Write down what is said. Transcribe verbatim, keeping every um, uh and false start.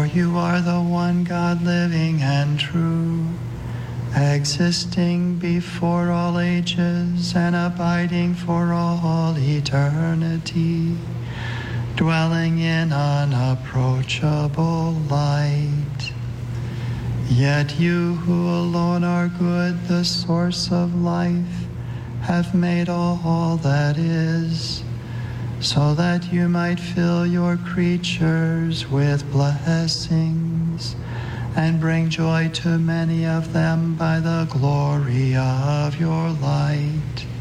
you are the one God living and true, existing before all ages and abiding for all eternity, dwelling in unapproachable light. Yet you who alone are good, the source of life, have made all that is, so that you might fill your creatures with blessings and bring joy to many of them by the glory of your light.